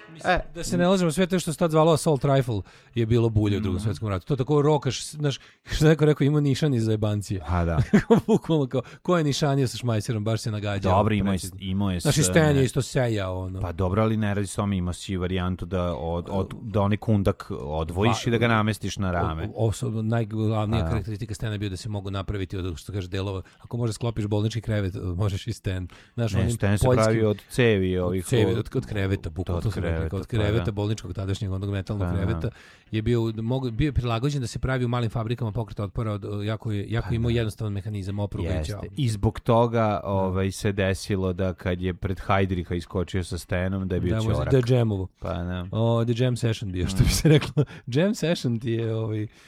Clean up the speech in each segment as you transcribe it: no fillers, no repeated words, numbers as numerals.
Da se ne lažemo, sve to što se tad zvalo assault rifle je bilo bulje u Drugom svjetskom ratu. To tako rokaš, znaš, što neko rekao, imao nišan iz zajebancije. A da. Bukvalno kao, ko je nišanio sa šmajserom, baš se nagađao. Dobro, imao je... Znaš, i Stan je isto sejao, ono. Pa dobro, ali ne radi s tome, ima si varijantu da onaj kundak odvojiš i da ga namestiš na rame. Najglavnija karakteristika Stana je bio da se mogu napraviti od, što kaže, delova. Ako možeš sklopiš bolnički krevet, možeš i Stan. Znaš, ne, Stan se pravi od cevi. Od kreveta, bukvalno. Od kreveta bolničkog tadašnjeg onog metalnog kreveta je bio prilagođen da se pravi u malim fabrikama pokreta otpora, jako imao jednostavan mehanizam opruga i ćao. I zbog toga se desilo da kad je pred Heidricha iskočio sa Stanom da je bio ćorak. Da jamovo. Pa da. The jam session bio, što bi se reklo. Jam session ti je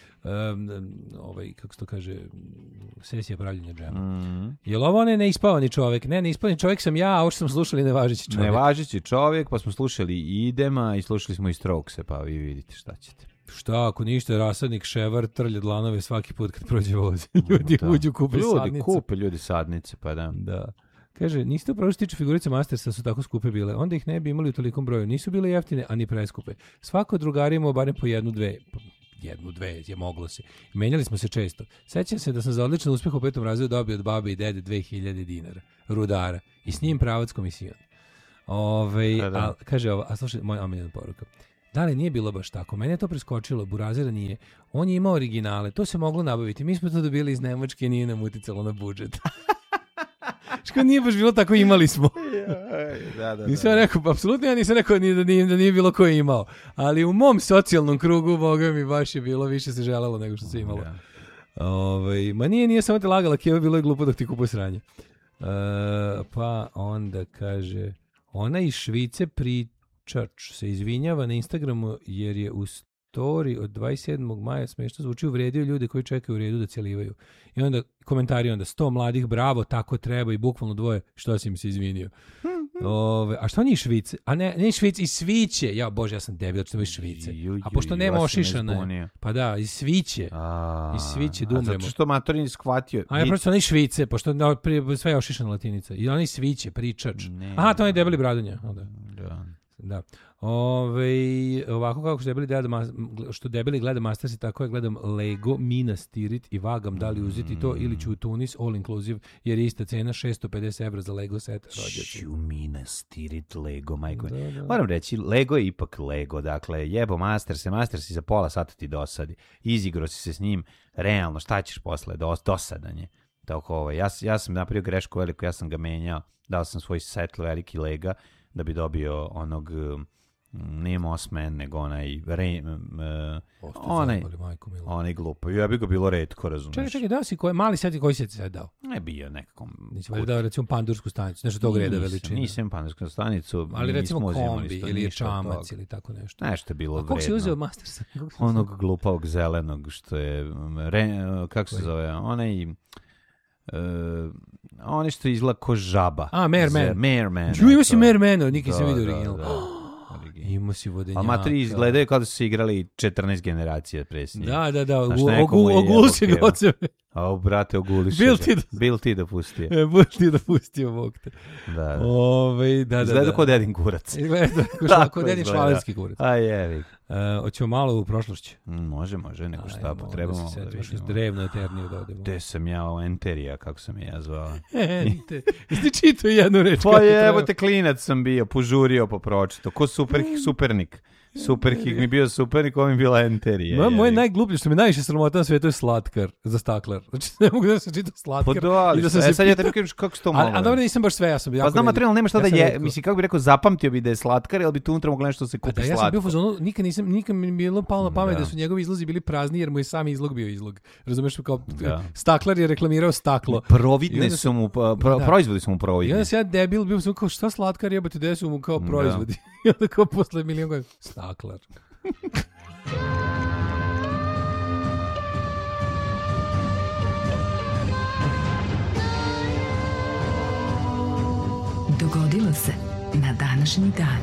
kako se to kaže, sesija pravljenja džema. Jel ovo neispavani čovjek? Ne, neispavani čovjek sam ja, a ovo što smo slušali nevažeći čovjek. Nevažeći čovjek, pa smo slušali i Idema i slušali smo i Strokese, pa vi vidite šta ćete. Šta, ako ništa, rasadnik, ševar, trlje dlanove svaki put kad prođe voz. Ljudi uđu, kupe sadnice. Ljudi sadnice, pa da. Da. Kaže, niste upravo što tiče figurice Mastersa su tako skupe bile, onda ih ne bi imali u tolikom broju. Nisu bile jeftine, a ni preskupe. Svako drugari imao barem po jednu, dve je moglo se. Menjali smo se često. Sećam se da sam za odličan uspjeh u 5. razredu dobio od babe i dede 2000 dinara. Rudara. I s njim pravac komision. Kaže ovo, a slušaj, moja omiljena poruka. Da li nije bilo baš tako? Mene je to preskočilo, Burazera nije. On je imao originale, to se moglo nabaviti. Mi smo to dobili iz Nemačke, nije nam uticalo na budžet. Što nije baš bilo tako, imali smo. Nisam rekao, apsolutno ja nisam rekao da nije bilo ko je imao. Ali u mom socijalnom krugu, boga mi, baš je bilo, više se želelo nego što se imalo. Ma nije samo te lagala, Keva, bilo je glupo dok ti kupuje sranje. Pa onda kaže, ona iz Švice pričač se izvinjava na Instagramu jer je u story od 27. maja smešno zvuči, uvredio ljude koji čekaju u redu da celivaju. I onda komentari 100 mladih, bravo, tako treba, i bukvalno dvoje, što si mi se izvinio. A što nije iz Švice? A ne iz Švice, iz Sviće. Ja, bože, ja sam debil, što je iz Švice. A pošto nema ošišane, pa da, iz Sviće. Iz Sviće da umremo. A zato što Matorin shvatio. A ja prosto ona iz Švice, pošto sve je ošišana latinica. I ona iz Sviće, pričač. Aha, to je debeli bradonja. Da. Ovako kako što debeli gleda Masters, tako je gledam Lego, Mina Stirit i vagam da li uzeti to ili ću u Tunis all inclusive, jer je ista cena 650 evra za Lego set. Mina Stirit, Lego, majko. Da. Moram reći, Lego je ipak Lego, dakle, jebo Masters i za pola sata ti dosadi. Izigro si se s njim, realno, šta ćeš posle, dosadanje. Tako, ja sam napravio grešku veliku, ja sam ga menjao, dao sam svoj set veliki Lega, da bi dobio onog nije Mossman, nego onaj glupo. Ja bi ga bilo retko, razumiješ. Čekaj, dao si mali set koji si se dao? Ne bio nekako. Nisi valjda dao recimo pandursku stanicu, nešto tog reda veličine. Nisam pandursku stanicu. Ali recimo kombi ili čamac ili tako nešto. Nešto je bilo vredno. A kako si uzeo Mastersa? Onog glupavog zelenog što je, kako se zove, onaj što izgleda ko žaba. Merman. Imao si Mermana, nikad sam vidio original. Imao si vodenjaka. A matri izgledaju kao da su igrali 14 generacija presnije. Da. Ogulusi ga od sebe. A brate, oguliš. Bil ti da pustio. Bil ti da pustio, Bog te. Da. Izgleda kao dedin kurac. Izgleda kao dedin švalerski kurac. A jevi. Hoćemo malo u prošlošću. Može, neko šta potrebamo. Drevno eterniju da odemo. Gde sam ja, Enterija, kako sam ja zvao. Jeste čitao jednu reč? Pa evo te klinac sam bio, požurio po pročito. Ko supernik. Superhik mi bio supernik, ovo mi bila Enterija. Moje najgluplje što mi najviše sramota na svijetu je slatkar za staklar. Znači ne mogu da se čita slatkar. Pa da, ali sad ja te rekao kako se to malo. A dobro, nisam baš sve, ja sam jako. Pa znam, materijalno nema šta da je, mislim kako bih rekao, zapamtio bi da je slatkar, ali bi tu unutra moglo nešto se kupi slatko. Ja sam bio u fazonu, nikad mi je bilo palo na pamet da su njegovi izlozi bili prazni jer mu je sam izlog bio izlog. Razumeš, kao staklar je reklamirao staklo. Providne su mu, proizvodi su mu providni. I onda se ja debil bio sam kao šta slatkar jebote, gde su mu kao proizvodi. I onda kao posle milion godina staklar. Dogodilo se na današnji dan.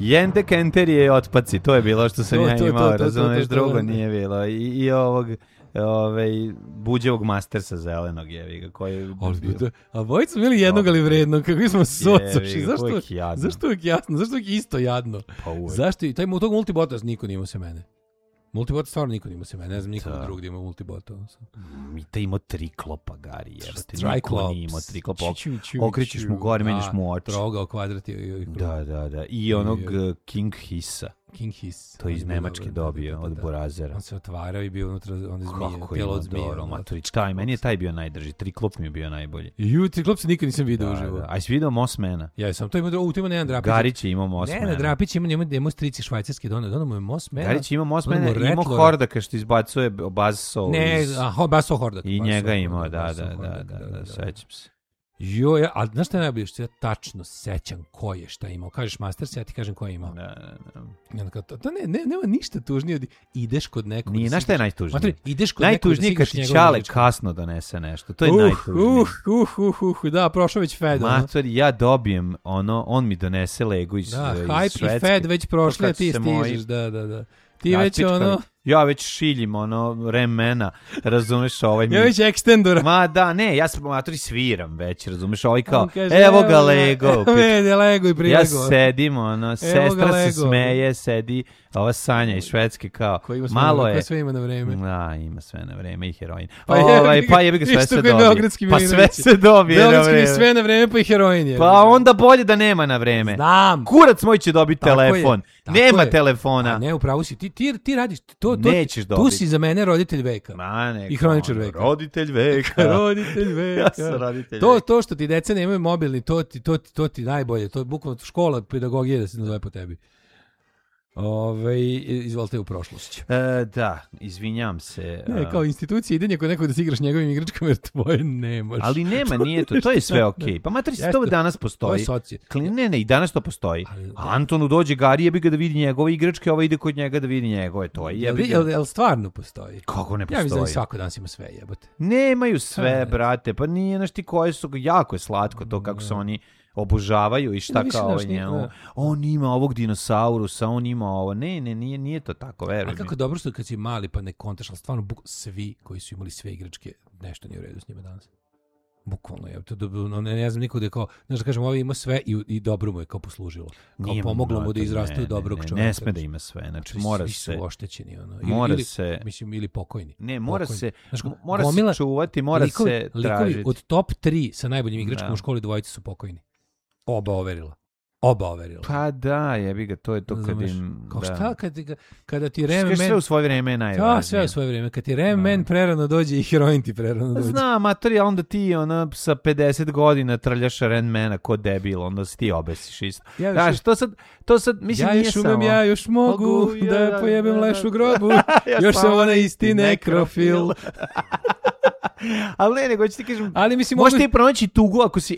Jendek Enterije otpaci, to je bilo što sam ja imao, razumeš, drugo nije bilo. I ovog buđevog mastersa zelenog, jevi ga, koji... A bojicu bili jednog, ali vrednog, kako smo socoši. Zašto uvijek jasno? Zašto uvijek isto jadno? Pa uvijek. Zašto? I tog multibota niko nije imao se mene. Multibot stvarno niko nima se mene, ne znam nikog drugog da ima multibota. Mi te imao triklopa, Gari, jebate. Triklops. Niko nije imao triklopa. Okrećeš mu gore, menjaš mu oči. Trogao kvadrat. Da. I onog King Hissa. King Hiss. To iz Nemačke dobio od Burazera. On se otvarao i bio unutra one zmije. Kako tijelo je od zmije. Meni je taj bio najdrži. Triklop mi je bio najbolji. Triklop se nikad nisam vidio uživo. A jesi vidio Mossmana? Ja sam. To ima Nejan Drapić. Garić je imao Mossmana. Ne, Drapić ima strici švajcarski dono mu je Mossmana. Garić je imao Mossmana i imao Hordaka što izbacuje Buzzsaw. Ne, Buzzsaw Hordak. I njega imao, da, sećam se. A znaš šta je najbolje? Što ja tačno sećam ko je šta imao. Kažeš Masters, ja ti kažem ko je imao. To nema ništa tužnije od ideš kod nekog. Nije, znaš šta je najtužnije? Ideš kod najtužnije kad ti Ćale kasno donese nešto. To je najtužnije. Da, prošao već Fed. Mater, ja dobijem on mi donese Lego iz Švedske. Da, Hype i Fed već prošli, a ti stižeš, da. Ti već ja već šiljim remena, razumeš, Ja već ekstendora. Ma da, ne, ja sam matori sviram već, razumeš, kao, evo ga Lego. Vede Lego i prilego. Ja sedim, sestra se smeje, sedi, ova Sanja iz Švedske kao, malo je. Ko sve ima na vreme. Da, ima sve na vreme i heroin. Pa jebi ga sve se dobije. Pa sve se dobije na vreme. Beogradski sve na vreme, pa i heroin je. Pa onda bolje da nema na vreme. Znam. Kurac moj će dobiti telefon. Nema telefona. Ne, upravo si. Ti radiš to. Nećeš dobiti. Tu si za mene roditelj veka. I hroničar veka. Roditelj veka. Roditelj veka. Ja sam roditelj veka. To što ti deca nemaju mobilni, to ti najbolje. To je bukvalno škola pedagogije da se nazove po tebi. Izvolite u prošlost. Da, izvinjam se. Ne, kao institucija ide kod nekog da si igraš njegovim igračkama jer tvoje nemaš. Ali nema, nije to je sve okej. Pa materi se to danas postoji. Ne, i danas to postoji. A Antonu dođe Gari, jebi ga da vidi njegove igračke, ide kod njega da vidi njegove. To je jebi ga. Jel stvarno postoji? Kako ne postoji? Ja mislim da svako danas ima sve, jebote. Nemaju sve, brate, pa nije našti koje su, jako je slatko to kako se oni obožavaju i šta kao njemu. On ima ovog dinosaurusa, on ima ovo. Ne, nije to tako, veruj mi. A kako dobro što kad si mali pa ne kontaš, ali stvarno svi koji su imali sve igračke, nešto nije u redu s njima danas. Bukvalno je. Ne znam nikog da je kao, znaš da kažem, ovaj ima sve i dobro mu je kao poslužilo. Kao pomoglo mu da izrastaju dobrog čovjeka. Ne sme da ima sve. Znači, mora se... Svi su oštećeni. Mora se... Mislim, ili pokojni. Ne, mora se čuvati, mora se tražiti. Od top 3 sa najboljim igračkom u školi dvojice su pokojni. Oba overila. Pa da, jebi ga, to je to kad im... Kao šta kada ti remen... Sve u svoje vreme je najvažnije. Sve u svoje vreme. Kad ti remen prerano dođe i heroin ti prerano dođe. Znam, matori, onda ti sa 50 godina trljaš remena ko debil, onda se ti obesiš isto. Znaš, to sad, mislim, nije samo... Ja još mogu da pojebem leš u grobu. Još sam onaj isti nekrofil. Ali ne, nego ću ti kažem, možeš ti pronaći tugu ako si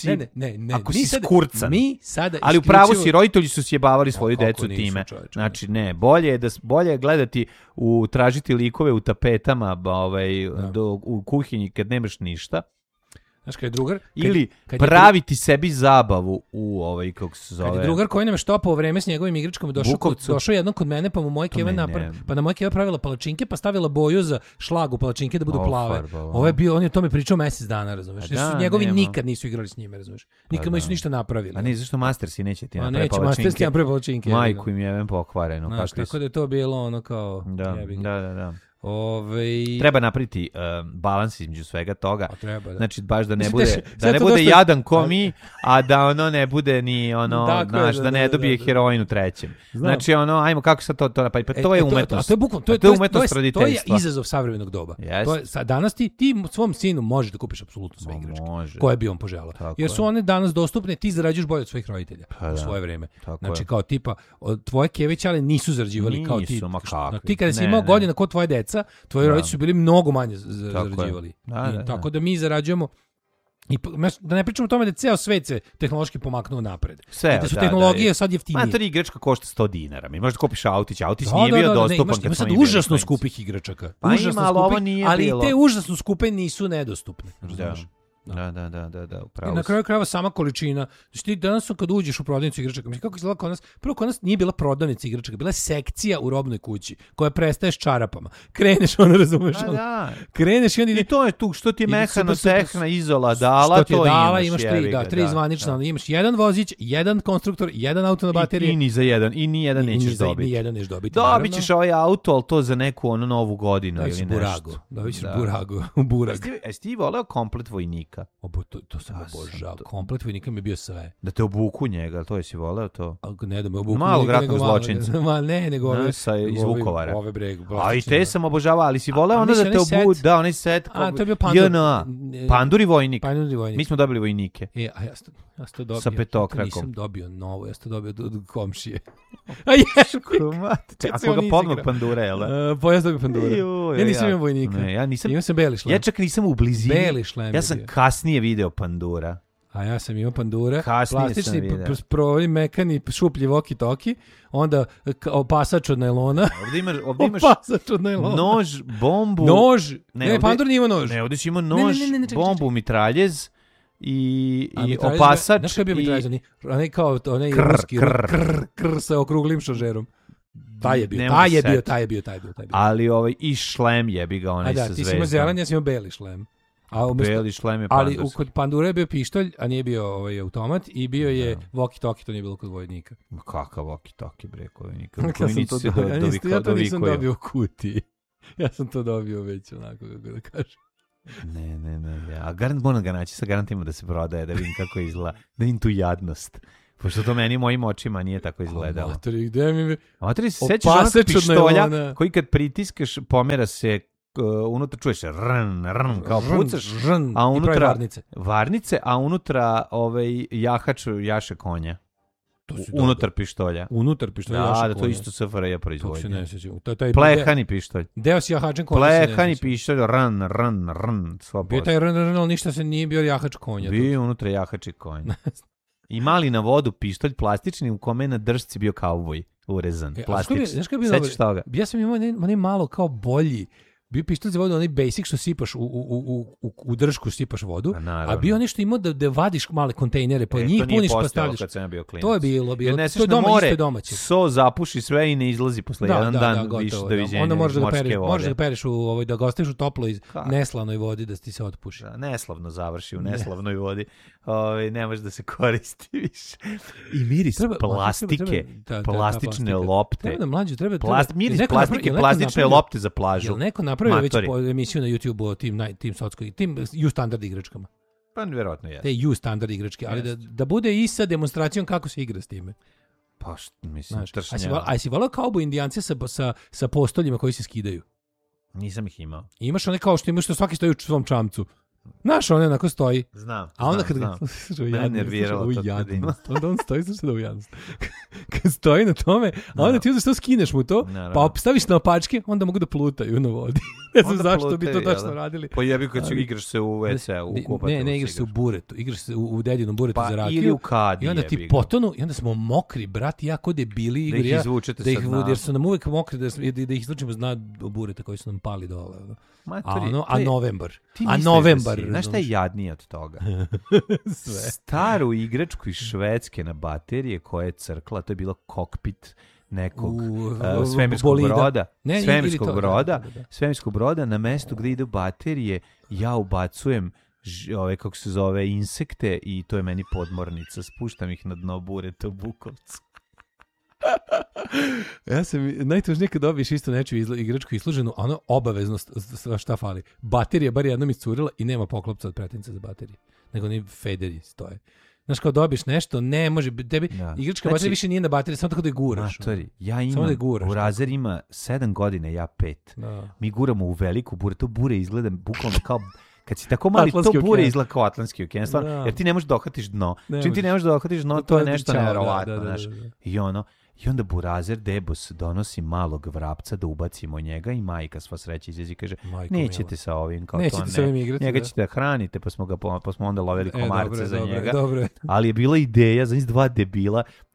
skurcan. Ali upravo si, roditelji su sjebavali svoju decu time. Znači, ne, bolje je gledati tražiti likove u tapetama u kuhinji kad nemaš ništa. Znaš, kad je drugar... Ili praviti sebi zabavu u kako se zove... Kad je drugar koji nam je štopao vreme s njegovim igračkom, došao jednom kod mene, pa mu moja keva pa na moja keva pravila palačinke, pa stavila boju za šlag u palačinke da budu plave. On je to mi pričao mesec dana, razumeš? Njegovi nikad nisu igrali s njime, razumeš? Nikad mu nisu ništa napravili. A ne, zašto Mastersi neće ti napravi palačinke? Neće Mastersi napravi palačinke. Majku im jebem pokvareno. Tako da je to bilo ono kao... Da. Treba napraviti balans između svega toga. Treba, da. Znači baš da ne bude jadan ko mi, a da ne bude ni da ne dobije heroin u trećem. Znači ajmo kako sad to napravi. Pa to je umetnost. To je bukvalno, to je umetnost roditeljstva. To je izazov savremenog doba. Danas ti svom sinu možeš da kupiš apsolutno sve igračke koje bi on poželao. Jer su one danas dostupne, ti zarađuješ bolje od svojih roditelja u svoje vreme. Znači kao tipa tvoje keviće, ali nisu zarađivali kao ti. Ti kada si imao godina kod tvoje dece, tvoji roditelji su bili mnogo manje zarađivali. Tako da mi zarađujemo. I da ne pričamo o tome da ceo svet se tehnološki pomaknuo napred. Da su tehnologije sad jeftinije. Ma, to igračka košta $100. Mi možda kupiš autić nije bio dostupan. Ima sad užasno skupih igračaka. Pa ima, ali ovo nije ali bilo. Ali te užasno skupe nisu nedostupne. Da, I upravo. na kraju krajeva sama količina. Znači ti danas kad uđeš u prodavnicu igračaka, mislim kako izgleda kod nas, prvo kod nas nije bila prodavnica igračaka, bila je sekcija u robnoj kući koja prestaje s čarapama. Kreneš, ono razumeš, kreneš i onda I to je tu, što ti je mehanotehna izola dala, što ti je to dala, imaš tri zvanična, imaš jedan vozić, jedan konstruktor, jedan auto na baterije. I ni za jedan, i ni jedan nećeš dobiti. Ni jedan nećeš dobiti. Dobit ćeš ovaj auto, ali to za neku ono novu godinu ili nešto. Dobit ćeš burag. Jesi ti voleo komplet vojnika? To sam obožao. Komplet vojnika mi je bio sve. Da te obuku njega, to jesi voleo to? Ne da me obuku Malog njega, ratnog zločinca. Nego ove iz Vukovara. Ove breg. A i te sam obožavao, ali si voleo onda da te obuku, da, onaj set. A, to je bio Pandur. JNA. Pandur i vojnik. Pandur i vojnik. Mi smo dobili vojnike. A ja sam to dobio. Sa petokrakom. Nisam dobio novo, ja sam to dobio od komšije. A koga podnog Pandura, jel da? Pa ja sam dobio Pandura. Ja nisam imao vojnika. Ne, ja nisam. Imao sam beli šlem. Ja čak nisam u blizini. Beli šlem. Ja sam kasnije video Pandura. A ja sam imao Pandura, kasnije plastični mekani šuplji walkie-talkie, onda pasač od najlona. Ovdje imaš pasač od najlona. Nož, bombu. Ne, Pandur nije imao nož. Ne, ovdje si imao nož, bombu, mitraljez i opasač. Znaš kaj je bio mitraljez? Onaj kao onaj ruski krr sa okruglim šaržerom. Taj je bio. Ali i šlem jebi ga onaj sa zvezdom. Ti si imao zelan, ja sam imao beli šlem. Beli šlem je ali kod Pandura je bio pištolj, a nije bio automat i bio je walkie-talkie, to nije bilo kod vojnika. Kakav walkie-talkie, bre, kod vojnika? Ja to nisam dobio u kutiji. Ja sam to dobio već onako, kako da kažem. Ne. A garant moram ga naći, sa garantima da se prodaje, da vidim kako izgleda, da vidim tu jadnost. Pošto to meni mojim očima nije tako izgledalo. Materi, se sećaš onog pištolja koji kad pritiskaš pomera se unutra čuješ rn kao pucaš, a unutra varnice, a unutra jahač jaše konja. Unutar pištolja. Da, to isto SFRJ proizvodnje. Plehani pištolj. Deo si jahačem konja. Plehani pištolj, rn. Bio taj rn, ali ništa se nije bio jahač konja. Bio unutra jahač i konj. I mali na vodu pištolj plastični u kome na držci bio kauboj urezan. Plastični. Sećaš toga? Ja sam imao onaj malo kao bolji. Bio pištolj za vodu, onaj basic što sipaš u držku sipaš vodu, a bio nešto imao da vadiš male kontejnere, pa njih puniš pa stavljaš. To je bilo. Jer to je doma, more, isto domaće. So zapuši sve i ne izlazi posle jedan dan više da viđenja onda možeš morske vode. Možeš da pereš da ga ostaviš u toploj neslavnoj vodi da ti se otpuši. Neslavno završi u neslavnoj vodi. Ne može da se koristi više. I miris plastike, plastične lopte. Miris plastike, plastične lopte za plažu. Neko napravio već emisiju na YouTube o tim U standard igračkama. Pa vjerojatno je. Te U standard igračke, ali da bude i sa demonstracijom kako se igra s time. Pa mislim, tršnja. A si volao kauboj indijance sa postoljima koji se skidaju? Nisam ih imao. Imaš one kao što imaš što svaki stoji u svom čamcu. Znaš, on onako stoji. Znam. A onda kad me nerviralo to kad ima. Onda on stoji, slušaj da ujadnost. Kad stoji na tome, a onda ti uzeš to, skineš mu to, pa staviš na opačke, onda mogu da plutaju na vodi. Ne znam zašto bi to tačno radili. Pa jebi kad ću igraš se u WC, u kupatilu. Ne igraš se u buretu. Igraš se u dedinom buretu za rakiju. Ili u kadi. I onda ti potonu, i onda smo mokri, brat, ja ko debili igri. Da ih izvučete sa dna. Jer su nam uvek mokri, da ih izvučemo zna bureta koji su nam pali dole. A novembar. Znaš šta je jadnije od toga? Staru igračku iz Švedske na baterije koja je crkla, to je bilo kokpit nekog svemirskog broda, na mestu gdje ide baterije, ja ubacujem kako se zove, insekte i to je meni podmornica, spuštam ih na dno bureta u Bukovcu. Ja sam najtužnije kad dobiješ isto nečiju igračku isluženu, a ono obavezno šta fali. Baterija bar jednom iscurila i nema poklopca od pretinca za baterije. Nego ni federi stoje. Znaš, kao dobiješ nešto, ne može, tebi igračka baterija više nije na bateriji, samo tako da je guraš. Ja imam, u Razer ima 7 godina, ja 5. Mi guramo u veliku bure, to bure izgleda bukvalno kao... Kad si tako mali, to bure izgleda kao Atlantski okean, jer ti ne možeš da ohvatiš dno. Čim ti ne možeš da ohvatiš dno, to je nešto nevjerovatno. I onda Burazer Debos donosi malog vrapca da ubacimo njega i majka sva sreća izlazi i kaže nećete sa ovim, kao to ne. Njega ćete da hranite, pa smo onda lovili komarce za njega. Ali je bila ideja za njih 2 debila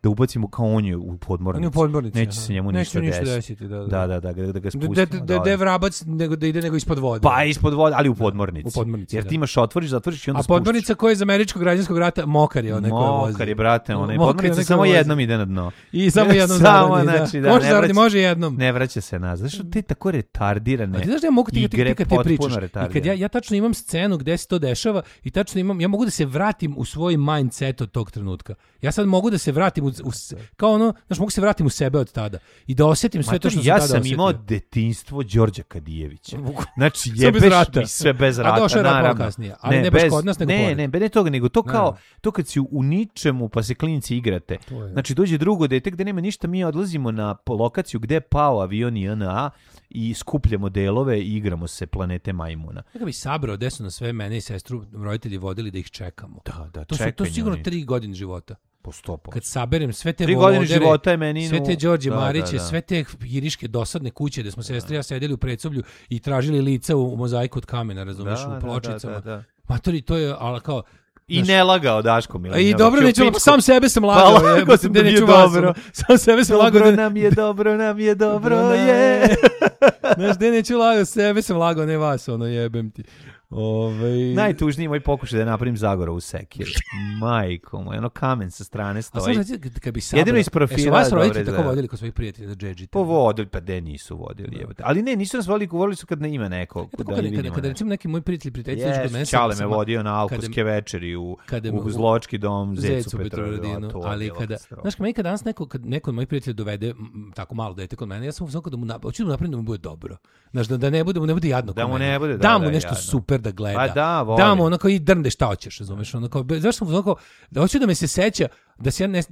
da ubacimo kao on je u podmornici. On je u podmornici. Neće se njemu ništa desiti. Da ga spustimo. Da je vrabac da ide nego ispod vode. Pa ispod vode, ali u podmornici. U podmornici, jer ti imaš otvoriš, zatvoriš i onda spustiš. A podmornica koja je iz američkog građanskog rata mokar je onaj koji vozi. Mokar je, brate, onaj podmornica samo jednom ide na dno. I samo jednom zaradi, da. Može jednom. Ne vraća se nazad. Zašto ti tako retardirane? A ti znaš da ja mogu ti pričaš. I kad ja tačno imam scenu gde se to dešava i tačno ja mogu da se vratim u svoj mindset od tog trenutka. Ja sad mogu da se vratim kao ono, znaš, mogu se vratim u sebe od tada i da osjetim sve to što sam tada osjetio. Ja sam imao detinjstvo Đorđa Kadijevića. Znači, jebeš mi sve bez rata. A došao je rat kasnije, ali ne baš kod nas, nego pored. Ne toga, nego to kao, to kad si u ničemu pa se klinci igrate. Znači, dođe drugo dete gde nema ništa, mi odlazimo na lokaciju gde je pao avion JNA i skupljamo delove i igramo se planete majmuna. Kako bi sabrao gde su na sve mene i sestru roditelji vodili da ih čekamo. Da, to su sigurno 3 godine života. Po 100%. Kad saberem sve te 3 godine života je meni... Sve te Đorđe Mariće, sve te iriške dosadne kuće gde smo sestri ja sedeli u predsoblju i tražili lica u mozaiku od kamena, razumeš, u pločicama. Matori, to je, ali kao... I ne lagao Daško Milanović. I dobro, neću, sam sebe sam lagao. Pa lagao sam, neću dobro. Sam sebe sam lagao. Dobro nam je, je. Znaš, gde neću lagao, sebe sam lagao, ne vas, jebem ti. Najtužniji moj pokušaj da napravim Zagorovu sekiru. Majko moj, kamen sa strane stoji. A sad kad bi sabrao, jedino iz profila. Vas roditelji tako vodili kod svojih prijatelja da džedžite? Povodili, pa de nisu vodili. Jebate. Ali ne, nisu nas vodili su kad ne ima neko. Kada recimo neki moj prijatelji dođu kod mene. Čale me vodio na alkoske večeri u Zločki dom, Zecu Petrovaradinu. Ali kada, znaš, kad danas neko od mojih prijatelja dovede tako malo dete kod mene, ja sam hoću da mu napravim da mu bude dobro. Znaš, da ne bude jadno kod mene. Da mu nešto super da gleda. Pa da mu onako i drnde šta hoćeš, razumeš, onako zašto sam onako da hoću da me se seća da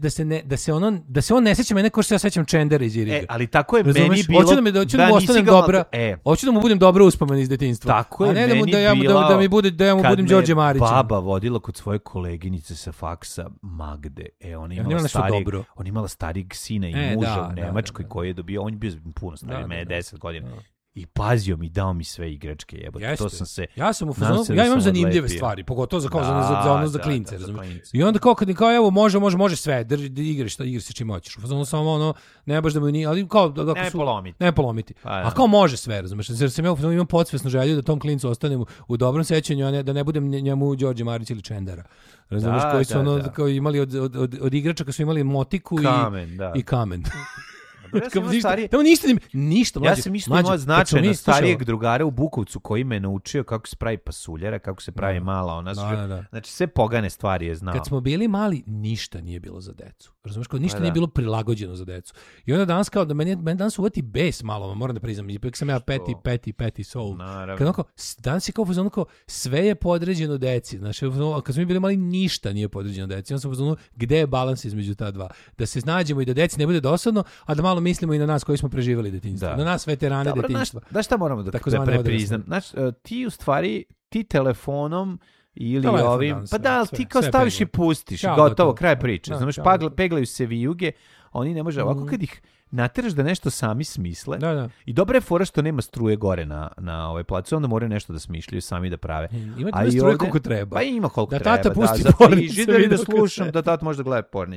se on ne seća mene kao što ja sećam Čendera iz Iriga. Ali tako je meni bilo. Hoću da mu ostanem dobra. Hoću da mu budem dobra uspomena iz detinjstva. Tako je meni bilo. Da mi bude budem Đorđe Marić. Baba vodila kod svoje koleginice sa faksa Magde. Ona imala starijeg sina i muža u Nemačkoj koji je dobio, on je bio puno stariji, mene 10 godina. I pazio mi, dao mi sve igračke, jebote. To sam se... Ja sam u fazonu, ja imam zanimljive stvari, pogotovo za klince, razumiješ. I onda kao evo, može sve, igri se čim hoćeš. U fazonu samo ne baš da mu nije, ali kao... Ne polomiti. A kao može sve, razumiješ. Jer sam ja imam podsvesnu želju da tom klincu ostanem u dobrom sećanju, a da ne budem njemu Đorđe Marić ili Čendera. Razumiješ, koji su kao imali od igračaka su imali motiku i kamen. Tamo ništa. Ja sam isto imao značajno starijeg drugara u Bukovcu koji me naučio kako se pravi pasuljera, kako se pravi mala. Znači sve pogane stvari je znao. Kad smo bili mali, ništa nije bilo za decu. Razumeš, kao ništa nije bilo prilagođeno za decu. I onda danas kao da meni danas uvati bes malo, moram da priznam, ipak sam ja peti soul. Danas je kao fazon sve je podređeno deci. Znači, kad smo mi bili mali, ništa nije podređeno deci. Onda sam fazonu gde je balans između ta dva. Da se snađemo i da deci ne bude dosadno, a da malo mislimo i na nas koji smo preživjeli detinjstvo. Na nas veterane detinjstva. Znaš šta moramo da prepriznam? Znači, ti u stvari, ti telefonom ili ovim, pa da, ti kao staviš i pustiš, gotovo, kraj priče. Znaš, peglaju se vijuge, oni ne može, ovako kad ih nateraš da nešto sami smisle. I dobra je fora što nema struje gore na ovoj placu, onda moraju nešto da smišljaju, sami da prave. Imate struje koliko treba. Pa ima koliko da treba. Da tata pusti pornić. Da slušam, da tata može da gleda pornić.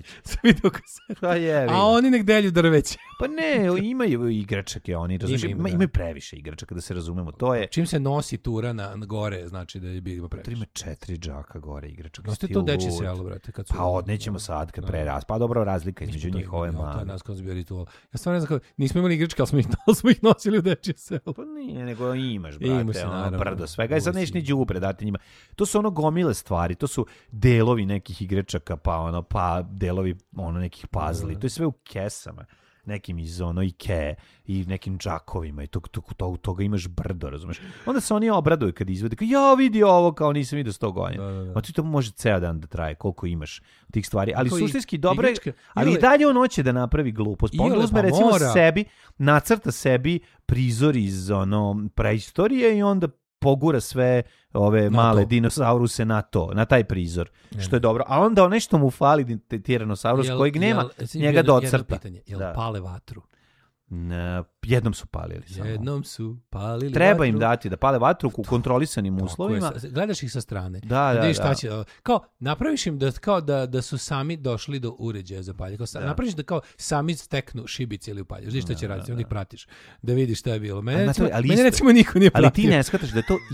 A oni nek delju drveće. Pa ne, imaju igračake oni, imaju previše igračaka, da se razumemo. To je... Čim se nosi tura na gore, znači da je bilo previše. Ima 4 džaka gore igračaka. Nosite to deči selo, brate. Pa odnećemo sad kad preraz. Pa dobro, razlika između njih ove male. To je nas kao bio ritual. Ja stvarno ne znam nismo imali igračke, ali smo ih nosili u dečje selo. Pa nije, nego imaš, brate, brdo svega. I sad neš ni đubre dati njima. To su gomile stvari, to su delovi nekih igračaka, pa delovi nekih puzzli. To je sve u kesama. Nekim iz Ikea i nekim džakovima i toga imaš brdo, razumeš? Onda se oni obraduju kad izvede, kao ja vidi ovo, kao nisam vidio 100 godina. Ma ti to može ceo dan da traje, koliko imaš tih stvari, ali suštinski dobro je, ali i dalje on hoće da napravi glupost. Pa onda uzme recimo sebi, nacrta sebi prizor iz preistorije i onda pogura sve ove male dinosauruse na taj prizor, što je dobro. A onda nešto mu fali tiranosaurus kojeg nema, njega docrta. Jel pale vatru? Jednom su palili samo. Jednom su palili Treba vatru. im dati da pale vatru u kontrolisanim uslovima. Gledaš ih sa strane. Da. Šta će, kao, napraviš im da su sami došli do uređaja za paljenje. Napraviš da kao sami steknu šibice ili upaljaš. Znaš šta će raditi, onda ih pratiš. Da vidiš šta je bilo. Mene recimo niko nije pratio. Ali ti ne shvataš da je to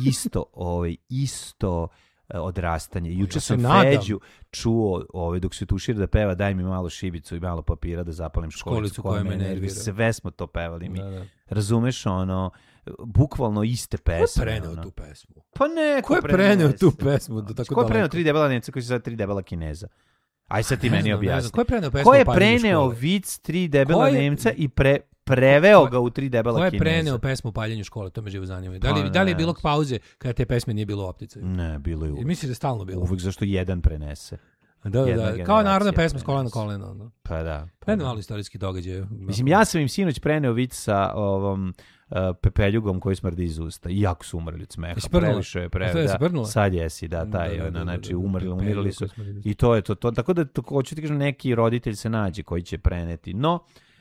isto odrastanje. Juče sam Feđu čuo dok se tušira da peva daj mi malo šibicu i malo papira da zapalim školicu koja me nervira. Sve smo to pevali mi. Da. Razumeš bukvalno iste pesme. Ko je preneo tu pesmu? Pa Ko je preneo tu pesmu? Ko je preneo 3 debela Nemca koji su sad 3 debela Kineza? Aj sad ti meni objasni. Ko je preneo vic 3 debela Nemca i preveo ga u 3 debela Kineza? Ko je preneo pesmu o paljenju škole? To me živo zanima. Da li je bilo pauze kada te pesme nije bilo u opticaju? Ne, bilo je uvijek. Misliš da je stalno bilo? Uvijek, zašto jedan prenese. Da. Kao narodna pesma s kolena na koleno. Pa da. Jedno malo istorijski događaj. Mislim, ja sam im sinoć preneo vic sa pepeljugom koji smrdi iz usta. I jako su umrli od smeha. Previše je preveda. Sad jesi, znači umirali su. I to je to. Tako da hoću ti kažem, neki roditelj se nađe koji će preneti. No,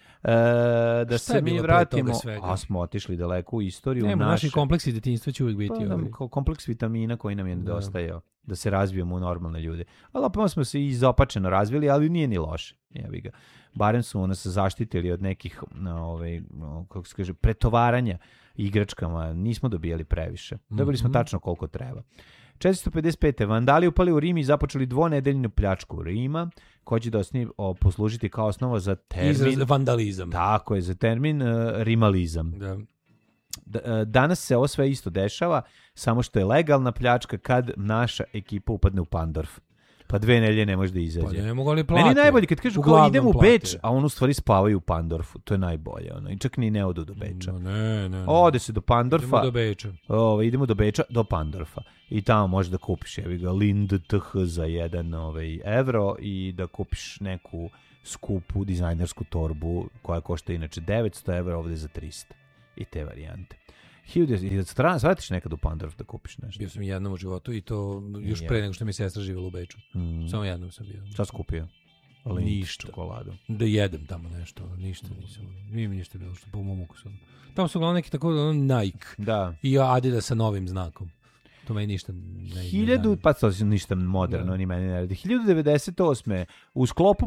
da se mi vratimo, a smo otišli daleko u istoriju. Naši kompleksi detinjstva će uvijek biti. Kompleks vitamina koji nam je nedostajao da se razvijemo u normalne ljude. Ali opet smo se izopačeno razvili, ali nije ni loše. Barem su nas zaštitili od nekih kako se kaže, pretovaranja igračkama. Nismo dobijali previše. Dobili smo tačno koliko treba. 455. Vandali upali u Rim i započeli 2-nedeljnu pljačku Rima, koja će poslužiti kao osnova za termin... Izraz vandalizam. Tako je, za termin rimalizam. Da. Danas se ovo sve isto dešava, samo što je legalna pljačka kad naša ekipa upadne u Pandorf. Pa 2 nedelje ne može da izađe. Pa ne mogu ali plate. Meni najbolje kad kažu kao idemo u Beč, a on u stvari spavaju u Pandorfu. To je najbolje. I čak ni ne odu do Beča. Ne. Ode se do Pandorfa. Idemo do Beča. Idemo do Beča, do Pandorfa. I tamo možeš da kupiš Lind TH za 1 evro i da kupiš neku skupu dizajnersku torbu koja košta inače 900 evra, ovdje za 300. I te varijante. I da svratiš nekad u Pandorf da kupiš nešto? Bio sam jednom u životu i to još pre nego što mi sestra živjela u Beču. Samo jednom sam bio. Šta si kupio? Ništa. Čokoladu. Da jedem tamo nešto. Ništa nisam. Nije mi ništa bilo što po mom ukusu. Tamo su uglavnom neki tako Nike. Da. I Adidas sa novim znakom. To meni ništa ne pa to je ništa moderno, ni meni ne radi. 1098. U sklopu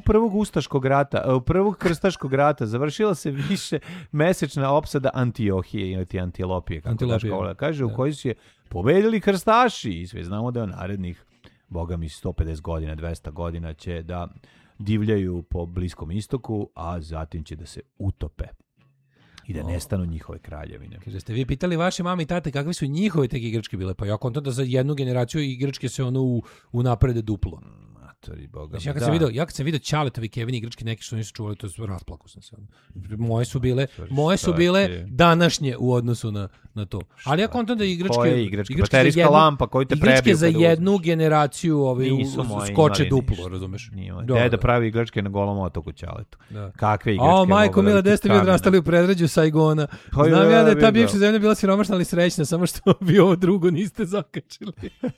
prvog krstaškog rata završila se više mesečna opsada Antiohije ili Antilopije, kako da škola kaže, u kojoj su je pobedili krstaši i sve znamo da je narednih, boga mi 150 godina, 200 godina će da divljaju po Bliskom istoku, a zatim će da se utope i da nestanu njihove kraljevine. Kaže, ste vi pitali vaše mame i tate kakve su njihove tek igračke bile? Pa ja kontam da za jednu generaciju igračke se unaprede duplo. Boga. Znači, ja kad sam vidio Ćaletovi Kevin igračke neke što nisu čuvali, to rasplakao sam se. Moje su bile današnje u odnosu na to. Ali ja kontam da igračke baterijska lampa koju te prebiju. Igračke za jednu generaciju skoče duplo, razumeš? Deda pravi igračke na Golom otoku Ćaletu. Kakve igračke? O, majko mila, gde ste vi odrastali u predgrađu Saigona? Znam ja da je ta bivša zemlja bila siromašna, ali srećna, samo što vi ovo drugo niste zakačili.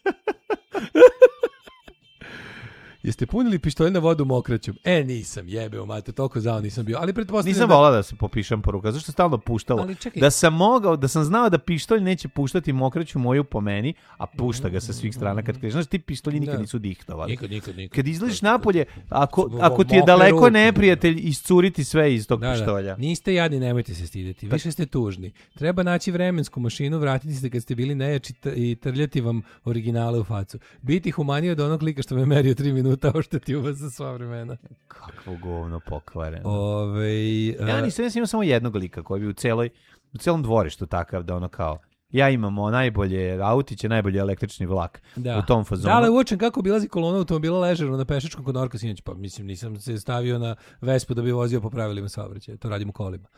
Jeste punili pištolj na vodu mokraćom? Nisam, jebeo mate, toliko zao nisam bio, ali pretpostavljam nisam volao da se popišam po ruka, zašto stalno puštalo? Da sam znao da pištolj neće puštati mokraću moju po meni, a pušta ga sa svih strana kad kažeš, znaš, ti pištolji nikad nisu dihtovali. Nikad. Kad izlaziš napolje, ako ti je daleko neprijatelj, iscuriti sve iz tog pištolja. Niste jadni, nemojte se stideti, više ste tužni. Treba naći vremensku mašinu, vratiti se kad ste bili nejači i trljati vam originale u facu. Biti humaniji od onog lika što me merio 3 minuta. Oštetio vas za sva vremena. Kakvo govno pokvareno. Ja nisam imao samo jednog lika koji bi u celom dvorištu takav da ono kao ja imamo najbolje autiće, najbolje električni vlak u tom fazonu. Da, ali uočen kako obilazi kolona automobila ležerno na pešačkom kod Norka sinoć, pa mislim nisam se stavio na Vespu da bi vozio po pravilima saobraćaja, to radim u kolima.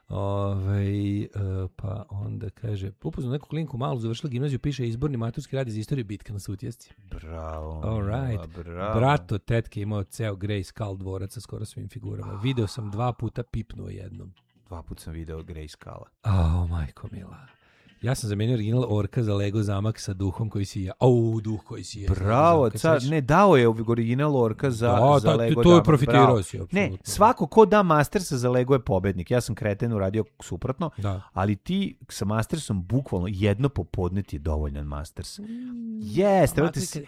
Pa onda kaže, upoznao neku klinku malu, završila gimnaziju, piše izborni maturski rad iz istorije bitka na Sutjesci. Bravo. Bravo. Brato tetke imao ceo Grey Skull dvorac sa skoro svim figurama. Video sam 2 puta, pipnuo jednom. 2 puta sam video Grey Skulla. Majko mila. Ja sam zamenio original Orka za Lego zamak sa duhom koji si duh koji si je. Bravo, ne, dao je original Orka za Lego. To je profitirao si. Ne, svako ko da Mastersa za Lego je pobednik. Ja sam kreten uradio suprotno, ali ti sa Mastersom bukvalno jedno popodne ti je dovoljan Masters. Jeste,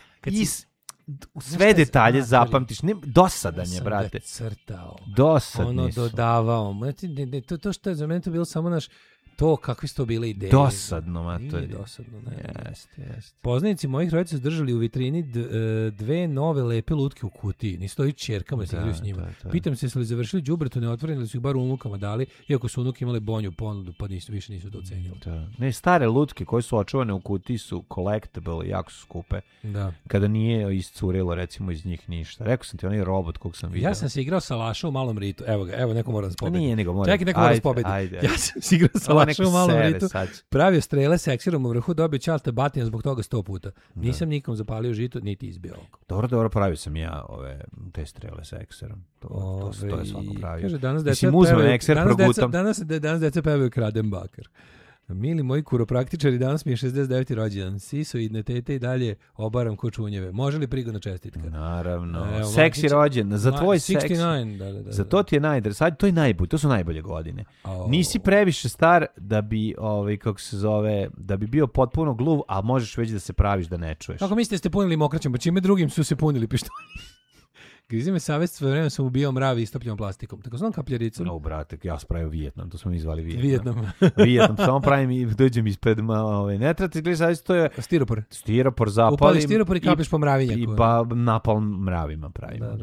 sve detalje zapamtiš, dosadan je, brate. Crtao. Dosadni su. Dodavao. To što je za mene to bilo samo to kakve su to bile ideje. Dosadno, mato. Nije dosadno, ne. Jeste. Poznanici mojih roditelja su držali u vitrini dve nove lepe lutke u kutiji. Nisu to i čerkama se igraju s njima. Pitam se, su li završili đubretu neotvoreni ili su ih bar unukama dali, iako su unuke imale bonju ponudu, pa više nisu to ocenili. Ne, stare lutke koje su očuvane u kutiji su collectible, jako su skupe. Da. Kada nije iscurilo, recimo, iz njih ništa. Rekao sam ti, onaj robot kog sam vidio. Ja sam se igrao sa Laša u Malom Ritu. Evo neko mora da se pobedi. Nije, nego mora. Čekaj, neko mora da se pobedi. Ja sam se igrao sa u Malom Ritu, pravio strele seksirom u vrhu, dobio Čalta batina zbog toga 100 puta. Nisam nikom zapalio žito, niti izbio oko. Dobro, pravio sam ja te strele sekserom. To je svako pravio. Kaže, danas deca pevaju Kradem bakar. Mili moji kuropraktičari, danas mi je 69. rođendan. Sisoidne tete i dalje obaram ko čunjeve. Može li prigodna čestitka? Naravno. Seksi rođendan. Za tvoj seks. 69, da. Za to ti je sad to je najbolje. To su najbolje godine. Nisi previše star da bi, kako se zove, da bi bio potpuno gluv, a možeš već da se praviš da ne čuješ. Kako mislite ste punili mokraćem, pa čime drugim su se punili pištolji? Grizi me savest, sve vreme sam ubijao mravi istopljenom plastikom. Tako znam kapljaricom. No, brate, ja sam pravio Vijetnam, to smo mi zvali Vijetnam. Vijetnam, samo pravim i dođem ispred, ne trebate gledati savest, to je... Stiropor zapalim. Upališ stiropor i kapiš po mravinjaku. I napal mravima pravim. Da.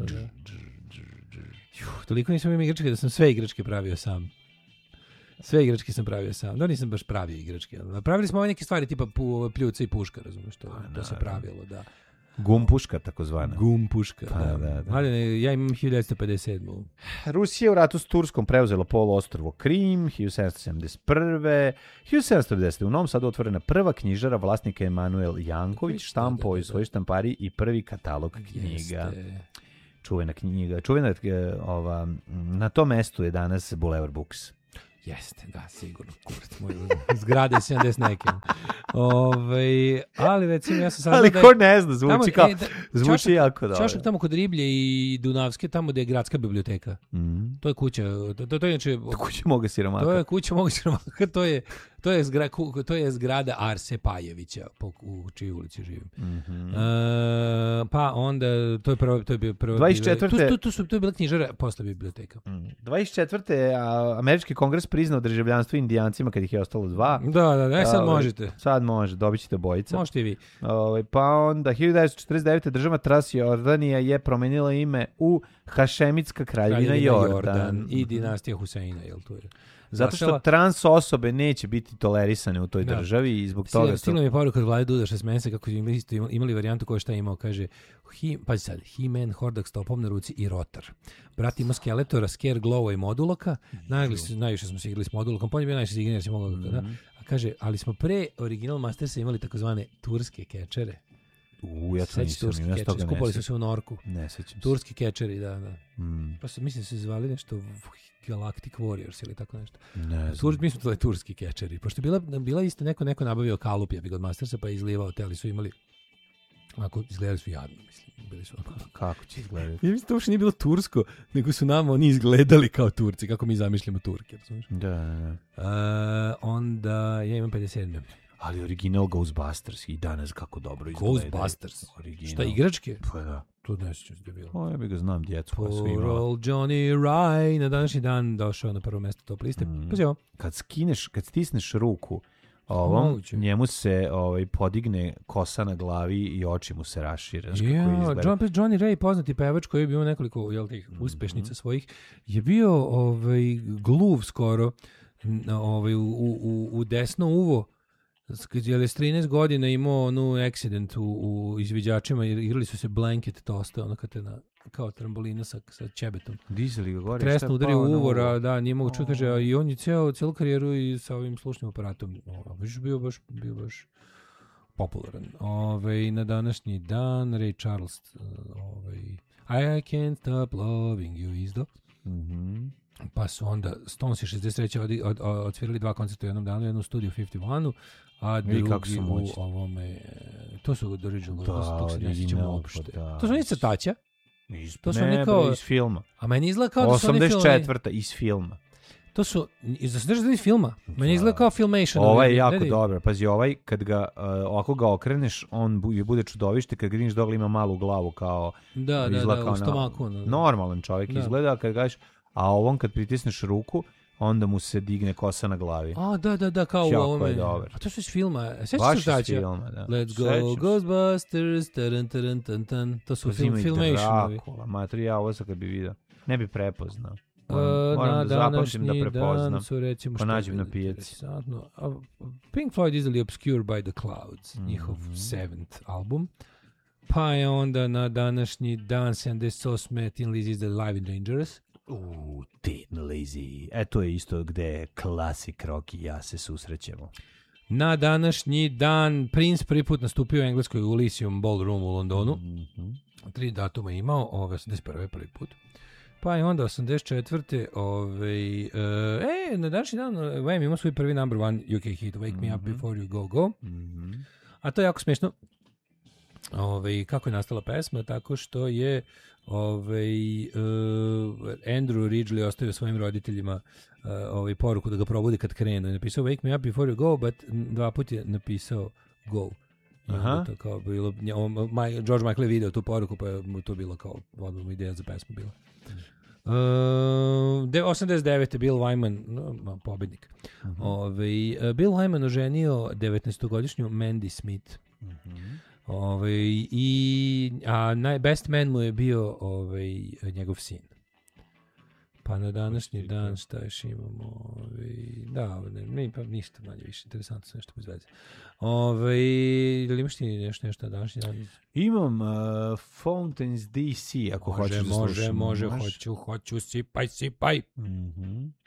Toliko nisam imao igračke da sam sve igračke pravio sam. Sve igračke sam pravio sam. Da, nisam baš pravio igračke. Pravili smo ove neke stvari tipa pljuca i puška, razumiješ, to se pravilo, da. Gumpuška, takozvana. Gumpuška, da. Ali ja imam 1957. Rusija u ratu s Turskom preuzela poluostrvo Krim, 1771. 1790. U Novom Sadu otvorena prva knjižara, vlasnika Emanuel Janković, štampao iz svojih štampari i prvi katalog knjiga. Čuvena knjiga. Na tom mestu je danas Boulevard Books. Jeste, da, sigurno. Kurac moj, zgrade 70 neke. Ali recimo ja sam sad... Ali ko ne zna, zvuči jako dobro. Čošak tamo kod Riblje i Dunavske, tamo gde je gradska biblioteka. To je kuća, to je inače... Kuća moga siromaka. To je kuća moga siromaka, to je zgrada Arse Pajevića, u čijoj ulici živim. Pa onda, to je bio prva... 24. To je bila knjižara posle biblioteka. 24. Američki kongres priznao državljanstvo indijancima kad ih je ostalo 2. Da, sad možete. Sad može, dobit ćete bojica. Možete i vi. Pa onda 1949. država Transjordanija je promenila ime u Hašemitska kraljevina Jordan. I dinastija Huseina, jel to je? Zato što trans osobe neće biti tolerisane u toj državi i zbog toga... Stigla mi je poruka od Vlade Duda 6 meseca kako su imali varijantu koja šta je imao, kaže pazi sad, He-Man, Hordak s topom na ruci i Rotar. Brat ima Skeletora, Scareglowa i Moduloka. Najviše smo se igrali s Modulokom, pa on je bio najviše igrinar, si mogao da. A kaže, ali smo pre Original Mastersa imali takozvane turske kečere. Ja to nisam, ja toga ne skupali su se u Norku. Ne sećam se. Turski kečeri, da. Pa mislim da su zvali nešto Galactic Warriors ili tako nešto. Mi smo to turski kečeri. Pošto je bila isto neko nabavio kalup je od Mastersa pa je izlivao te, ali su imali izgledali su jadno, mislim. Bili su kako će izgledati? Ja mislim to uopšte nije bilo tursko, nego su nama oni izgledali kao Turci, kako mi zamišljamo Turke. Da. Onda ja imam 57. Ali original Ghostbusters i danas kako dobro izgleda. Ghostbusters? Šta, igračke? Pa da. To ne sjećam se da je bilo. Ja bih ga znam, djecu koja su Poor imala. old Johnny Rye na današnji dan došao na prvo mjesto top liste. Kad stisneš ruku njemu se podigne kosa na glavi i oči mu se rašire. Johnny Ray, poznati pevač koji je bio nekoliko uspešnica svojih, je bio gluv skoro u desno uvo. Jer je s 13 godina imao accident u izviđačima, igrali su se blanket toste, ono kad te kao trambolina sa ćebetom. Dizeli ga gore. Tresno udario u uvor, da, nije mogu čuti, kaže, i on je celu karijeru i sa ovim slušnim aparatom. Bio baš popularan. Na današnji dan, Ray Charles, I can't stop loving you, izdo. Pa su onda Stonesi 63. odsvirali 2 koncerta u jednom danu, jednu u studiju 51, a drugi u ovome... To su original, to se ne sjećam uopšte. To su oni crtaća? To su oni kao... iz filma. A meni izgleda kao da su oni 84. iz filma. To su, iz filma. Meni izgleda kao Filmation. Ovaj je jako dobar. Pazi, ovaj, kad ga, ovako ga okreneš, on bude čudovište, kad grineš dole ima malu glavu kao... Da, u stomaku. Normalan čovjek izgleda, kad gaš, a ovom kad pritisneš ruku, onda mu se digne kosa na glavi. A, da, kao u ovome. Je dobar. A to su iz filma. Baš iz filma, da. Let's go, Ghostbusters, taran. To su Filmation. Materija, ovo sad kad bi vidio. Ne bi prepoznao. Moram da zapamtim da prepoznam. Pa nađem na pijaci. Pink Floyd izdali Obscure by the Clouds, njihov 7th album. Pa je onda na današnji dan 78. Tin Lizzy izdali Live and Dangerous. Tin Lizzy. To je isto gde klasik rock i ja se susrećemo. Na današnji dan Prince prvi put nastupio u engleskoj Elysium Ballroom u Londonu. 3 datuma je imao, 81. prvi put. Pa je onda 84. Na današnji dan Wham ima svoj prvi number one UK hit, Wake Me Up Before You Go. A to je jako smiješno. Kako je nastala pesma? Tako što je Andrew Ridgeley ostavio svojim roditeljima poruku da ga probudi kad krenu. Je napisao Wake Me Up Before You Go, but 2 puta je napisao Go. To kao bilo, George Michael je video tu poruku, pa mu to bilo kao odmah ideja za pesmu bila. 89. Bill Wyman, pobednik. Bill Wyman oženio 19-godišnju Mandy Smith. Best man mu je bio njegov sin. Pa na današnji dan šta još imamo? Ništa manje više, interesantno sve što bez veze. Ili imaš ti nešto na današnji dan? Imam Fountains DC, ako hoćeš da slušam. Može, hoću, sipaj.